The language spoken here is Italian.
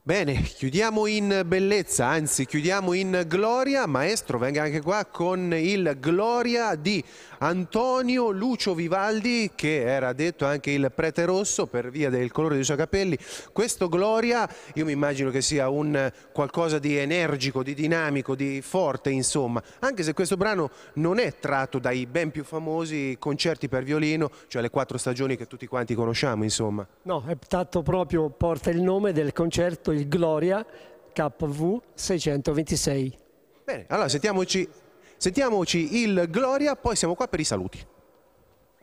Bene, chiudiamo in bellezza, anzi chiudiamo in gloria. Maestro, venga anche qua con il Gloria di Antonio Lucio Vivaldi, che era detto anche il prete rosso per via del colore dei suoi capelli. Questo Gloria, io mi immagino che sia un qualcosa di energico, di dinamico, di forte, insomma, anche se questo brano non è tratto dai ben più famosi concerti per violino, cioè le 4 stagioni che tutti quanti conosciamo, insomma. No, è stato proprio, porta il nome del concerto, il Gloria KV 626. Bene, allora sentiamoci il Gloria, poi siamo qua per i saluti.